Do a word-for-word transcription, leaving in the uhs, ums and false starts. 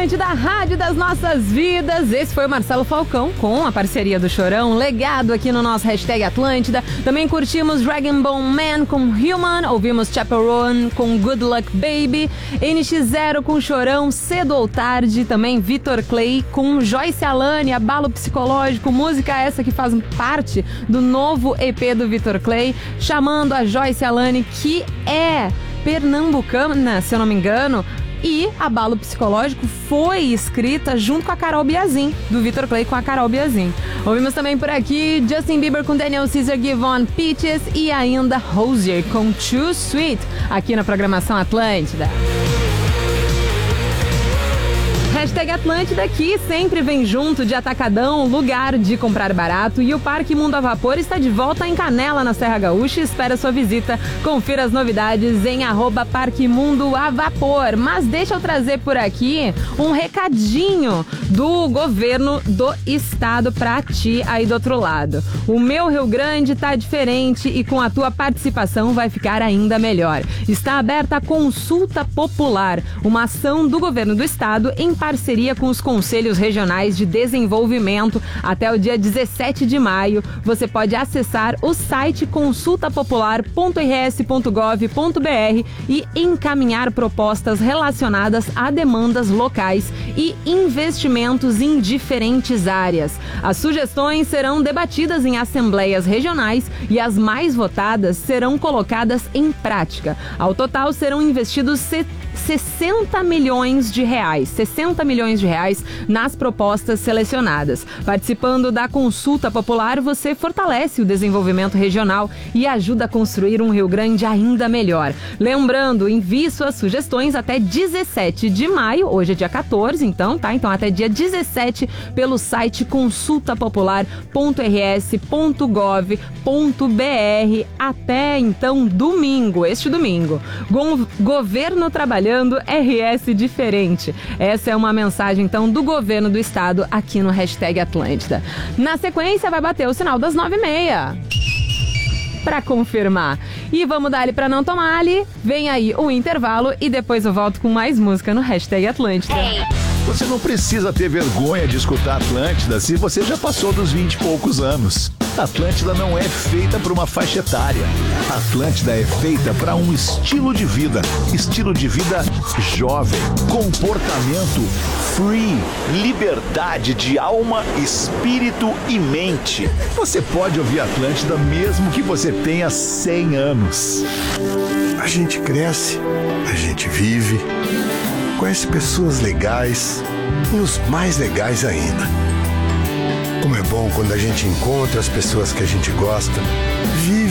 Atlântida, a rádio das nossas vidas. Esse foi o Marcelo Falcão com a parceria do Chorão, legado aqui no nosso hashtag Atlântida. Também curtimos Dragon Bone Man com Human, ouvimos Chapel Roan com Good Luck Baby, N X Zero com Chorão, Cedo ou Tarde, também Vitor Clay com Joyce Alane, Abalo Psicológico, música essa que faz parte do novo E P do Vitor Clay, chamando a Joyce Alane, que é pernambucana, se eu não me engano. E Abalo Psicológico foi escrita junto com a Carol Biazin, do Vitor Clay com a Carol Biazin. Ouvimos também por aqui Justin Bieber com Daniel Caesar, Give On Peaches e ainda Hozier com Too Sweet, aqui na programação Atlântida. Hashtag Atlântida, que sempre vem junto de Atacadão, lugar de comprar barato, e o Parque Mundo a Vapor está de volta em Canela, na Serra Gaúcha, e espera sua visita. Confira as novidades em arroba Parque Mundo a Vapor. Mas deixa eu trazer por aqui um recadinho do governo do estado pra ti aí do outro lado. O Meu Rio Grande tá diferente e com a tua participação vai ficar ainda melhor. Está aberta a consulta popular, uma ação do governo do estado em parceria com os Conselhos Regionais de Desenvolvimento. Até o dia dezessete de maio, você pode acessar o site consulta popular ponto r s ponto gov ponto b r e encaminhar propostas relacionadas a demandas locais e investimentos em diferentes áreas. As sugestões serão debatidas em assembleias regionais e as mais votadas serão colocadas em prática. Ao total, serão investidos sessenta milhões de reais, sessenta milhões de reais nas propostas selecionadas. Participando da consulta popular, você fortalece o desenvolvimento regional e ajuda a construir um Rio Grande ainda melhor. Lembrando, envie suas sugestões até dezessete de maio, hoje é dia quatorze, então, tá? Então até dia dezessete pelo site consulta popular ponto r s ponto gov ponto b r até então domingo, este domingo. Go- governo trabalhando, R S diferente. Essa é uma mensagem, então, do governo do estado aqui no hashtag Atlântida. Na sequência, vai bater o sinal das nove e meia. Pra confirmar. E vamos dar ali pra não tomar ali. Vem aí o intervalo e depois eu volto com mais música no hashtag Atlântida. Você não precisa ter vergonha de escutar Atlântida se você já passou dos vinte e poucos anos. Atlântida não é feita para uma faixa etária. Atlântida é feita para um estilo de vida. Estilo de vida jovem. Comportamento free. Liberdade de alma, espírito e mente. Você pode ouvir Atlântida mesmo que você tenha cem anos. A gente cresce, a gente vive, conhece pessoas legais e os mais legais ainda. Como é bom quando a gente encontra as pessoas que a gente gosta, vive